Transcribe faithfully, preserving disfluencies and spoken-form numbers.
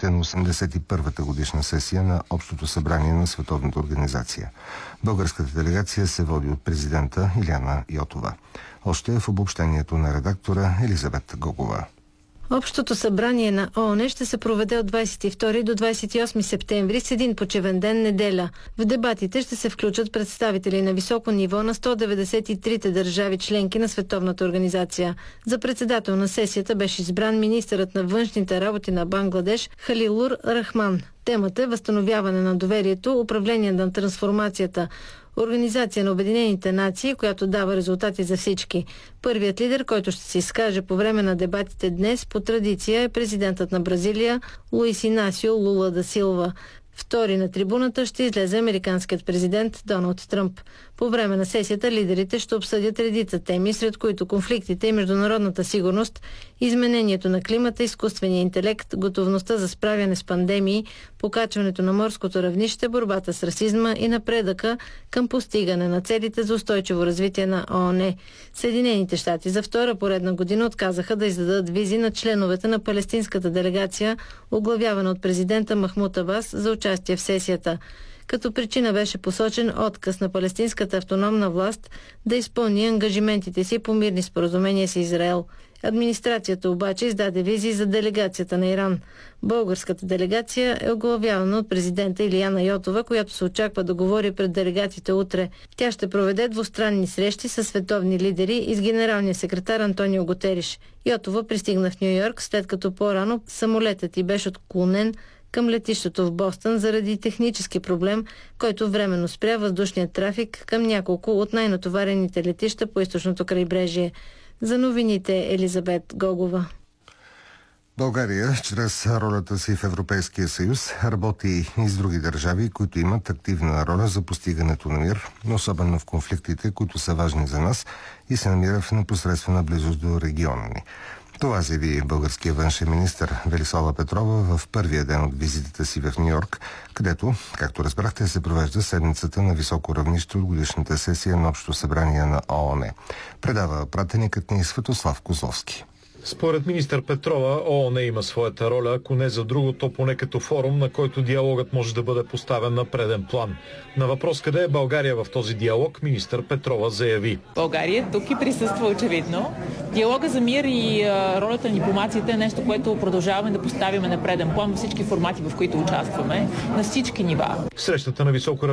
рамките на осемдесет и първата годишна сесия на Общото събрание на Световната организация. Българската делегация се води от президента Илияна Йотова. Още в обобщението на редактора Елизабет Гогова. Общото събрание на ООН ще се проведе от двадесет и втори до двадесет и осми септември с един почивен ден неделя. В дебатите ще се включат представители на високо ниво на сто деветдесет и трите държави членки на Световната организация. За председател на сесията беше избран министърът на външните работи на Бангладеш Халилур Рахман. Темата е възстановяване на доверието, управление на трансформацията, Организация на Обединените нации, която дава резултати за всички. Първият лидер, който ще се изкаже по време на дебатите днес, по традиция е президентът на Бразилия Луис Инасио Лула да Силва. Втори на трибуната ще излезе американският президент Доналд Тръмп. По време на сесията лидерите ще обсъдят редица теми, сред които конфликтите и международната сигурност, изменението на климата, изкуствения интелект, готовността за справяне с пандемии, покачването на морското равнище, борбата с расизма и напредъка към постигане на целите за устойчиво развитие на ООН. Съединените щати за втора поредна година отказаха да издадат визи на членовете на палестинската делегация, оглавявана от президента Махмуд Абас, за участие в сесията. Като причина беше посочен отказ на палестинската автономна власт да изпълни ангажиментите си по мирни споразумения с Израел. Администрацията обаче издаде визи за делегацията на Иран. Българската делегация е оглавявана от президента Илияна Йотова, която се очаква да говори пред делегатите утре. Тя ще проведе двустранни срещи с световни лидери и с генералния секретар Антонио Гутериш. Йотова пристигна в Ню-Йорк, след като по-рано самолетът й беше отклонен към летището в Бостън заради технически проблем, който временно спря въздушния трафик към няколко от най-натоварените летища по източното крайбрежие. За новините Елизабет Гогова. България, чрез ролята си в Европейския съюз, работи и с други държави, които имат активна роля за постигането на мир, особено в конфликтите, които са важни за нас и се намира в непосредствена близост до региона ни. Това заяви българския външен министър Велислава Петрова в първия ден от визитата си в Ню-Йорк, където, както разбрахте, се провежда седмицата на високо равнище от годишната сесия на Общото събрание на ООН. Предава пратеникът ни Светослав Козловски. Според министър Петрова, ООН има своята роля, ако не за друго, то поне като форум, на който диалогът може да бъде поставен на преден план. На въпрос къде е България в този диалог, министър Петрова заяви: България тук и присъства очевидно. Диалога за мир и а, ролята на дипломацията е нещо, което продължаваме да поставяме на преден план във всички формати, в които участваме, на всички нива. Срещата на високо